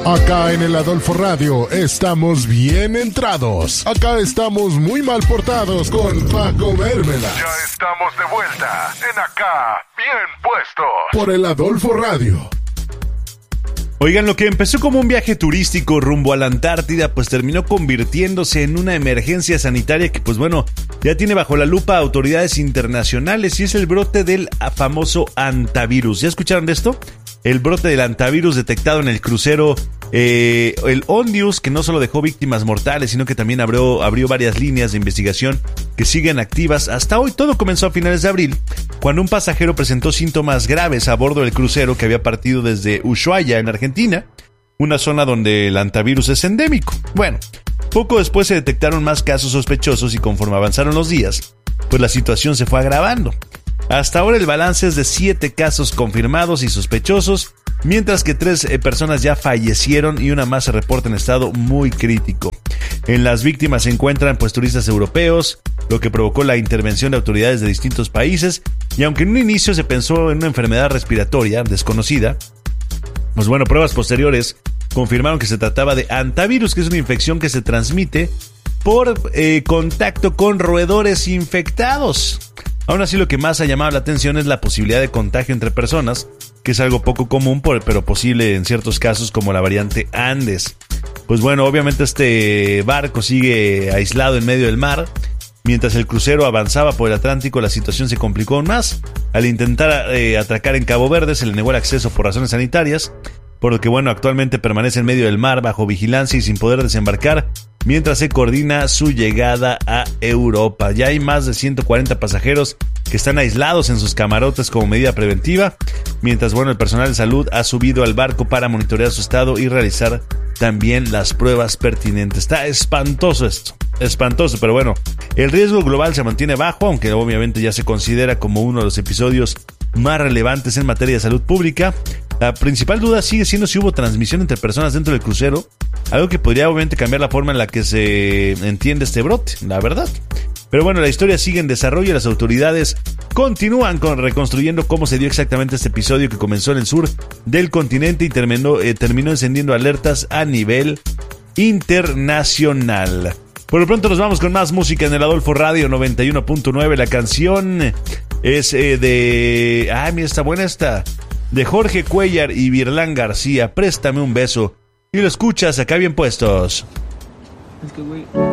Acá en el Adolfo Radio estamos bien entrados. Acá estamos muy mal portados con Paco Vérmela. Ya estamos de vuelta en Acá Bien Puestos por el Adolfo Radio. Oigan, lo que empezó como un viaje turístico rumbo a la Antártida, pues terminó convirtiéndose en una emergencia sanitaria que, pues bueno, ya tiene bajo la lupa a autoridades internacionales, y es el brote del famoso hantavirus. ¿Ya escucharon de esto? El brote del hantavirus detectado en el crucero el Ondius, que no solo dejó víctimas mortales, sino que también abrió varias líneas de investigación que siguen activas hasta hoy. Todo comenzó a finales de abril, cuando un pasajero presentó síntomas graves a bordo del crucero que había partido desde Ushuaia, en Argentina, una zona donde el hantavirus es endémico. Bueno, poco después se detectaron más casos sospechosos y conforme avanzaron los días, pues la situación se fue agravando. Hasta ahora el balance es de 7 casos confirmados y sospechosos, mientras que 3 personas ya fallecieron y una más se reporta en estado muy crítico. En las víctimas se encuentran pues turistas europeos, lo que provocó la intervención de autoridades de distintos países, y aunque en un inicio se pensó en una enfermedad respiratoria desconocida, pues bueno, pruebas posteriores confirmaron que se trataba de hantavirus, que es una infección que se transmite por contacto con roedores infectados. Aún así, lo que más ha llamado la atención es la posibilidad de contagio entre personas, que es algo poco común, pero posible en ciertos casos, como la variante Andes. Pues bueno, obviamente este barco sigue aislado en medio del mar. Mientras el crucero avanzaba por el Atlántico, la situación se complicó aún más. Al intentar atracar en Cabo Verde, se le negó el acceso por razones sanitarias, por lo que bueno, actualmente permanece en medio del mar bajo vigilancia y sin poder desembarcar, mientras se coordina su llegada a Europa. Ya hay más de 140 pasajeros que están aislados en sus camarotes como medida preventiva, mientras bueno, el personal de salud ha subido al barco para monitorear su estado y realizar también las pruebas pertinentes. Está espantoso esto, espantoso, pero bueno, el riesgo global se mantiene bajo, aunque obviamente ya se considera como uno de los episodios más relevantes en materia de salud pública. La principal duda sigue siendo si hubo transmisión entre personas dentro del crucero, algo que podría obviamente cambiar la forma en la que se entiende este brote, la verdad. Pero bueno, la historia sigue en desarrollo y las autoridades continúan reconstruyendo cómo se dio exactamente este episodio que comenzó en el sur del continente y terminó encendiendo alertas a nivel internacional. Por lo pronto nos vamos con más música en el Adolfo Radio 91.9. La canción es de... mira, está buena esta. De Jorge Cuellar y Virlán García, Préstame un beso. Y lo escuchas acá bien puestos. Es que, güey...